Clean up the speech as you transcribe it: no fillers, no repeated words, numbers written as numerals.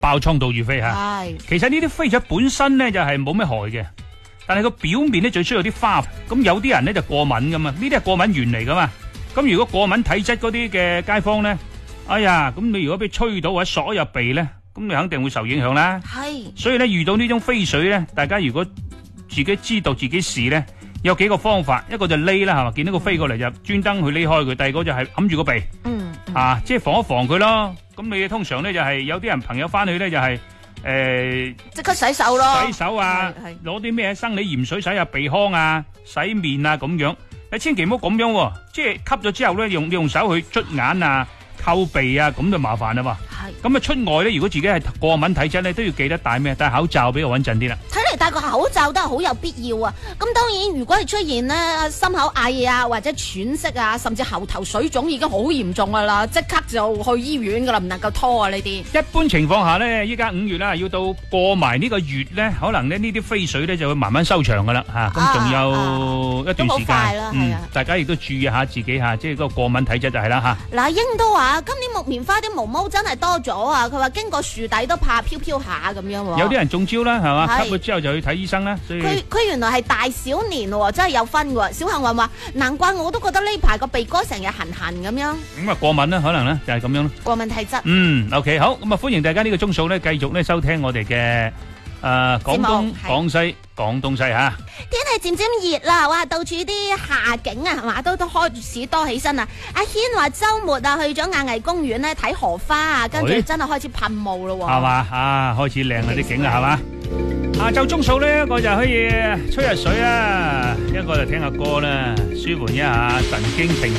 爆瘡到如飛吓。 係其實呢啲飛咗本身咧就係冇咩害嘅，但係個表面咧最需要啲花。咁有啲人咧就過敏噶嘛，呢啲係過敏源嚟噶嘛。咁如果過敏體質嗰啲嘅街坊咧，哎呀，咁你如果俾吹到或者索入鼻咧，咁你肯定會受影響啦。 係所以咧遇到呢種飛水咧，大家如果自己知道自己事咧，有幾個方法，一個就匿啦，係嘛，見到個飛過嚟就專登去匿開佢，第二個就係揞住個鼻，即係防一防佢咯。咁你通常咧就係有啲人朋友翻去咧就係即刻洗手咯， 洗手啊，攞啲咩生理鹽水洗下鼻腔啊、洗面啊咁樣。你千祈唔好咁樣喎，即係吸咗之後咧用手去捽眼啊、扣鼻啊，咁就麻煩啦嘛。咁啊出外咧，如果自己係過敏體質咧，都要記得戴咩？戴口罩比較穩陣啲啦。 睇嚟戴個口罩都係好有必要啊！咁當然，如果係出現咧心口翳啊，或者喘息啊，甚至喉頭水腫已經好嚴重噶啦，即刻就去醫院噶啦，唔能夠拖啊呢啲。 一般情況下咧，依家5月啦，要到過埋呢個月咧，可能咧呢啲飛水咧就會慢慢收場噶啦嚇。咁仲有一段時間，大家亦都注意下自己嚇，即係嗰個過敏體質就係啦嚇。 嗱，英都話今年木棉花啲毛毛真係多咗啊！佢話經過樹底都怕飄飄下咁樣喎。 有啲人中招啦，係嘛？吸咗之後就去睇醫生啦。所以佢原來係大小年喎，真係有分喎。小幸運話難怪我都覺得呢排個鼻哥成日痕痕咁樣。 咁啊過敏啦，可能咧就係咁樣咯。 過敏體質。 OK 好，咁啊歡迎大家呢個鐘數咧繼續咧收聽我哋嘅廣東廣西廣東西嚇。 天氣漸漸熱啦，哇！到處啲夏景啊，係嘛都開始多起身啊。阿軒話週末啊去咗亞藝公園咧睇荷花啊，跟住真係開始噴霧咯喎。係嘛開始靚啊啲景啊係嘛。下晝鐘數咧，一個就可以吹下水啊，一個就聽下歌啦，舒緩一下神經平